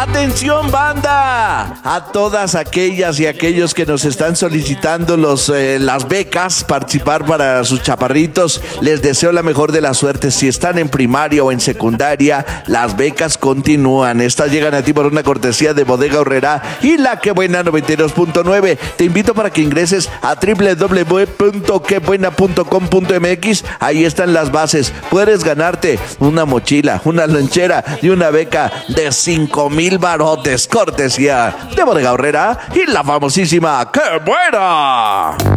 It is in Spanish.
¡Atención, banda! A todas aquellas y aquellos que nos están solicitando las becas, participar para sus chaparritos, les deseo la mejor de las suertes. Si están en primaria o en secundaria, las becas continúan. Estas llegan a ti por una cortesía de Bodega Aurrerá y La Que Buena 92.9. Te invito para que ingreses a www.quebuena.com.mx. Ahí están las bases. Puedes ganarte una mochila, una lonchera y una beca de 5,000 barotes, cortesía de Bodega Aurrerá y la famosísima ¡Qué Buena!